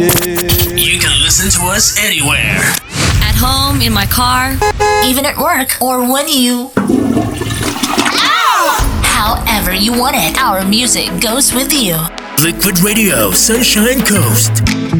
You can listen to us anywhere. At home, in my car, even at work, or when you... However you want it, our music goes with you. Liquid Radio, Sunshine Coast.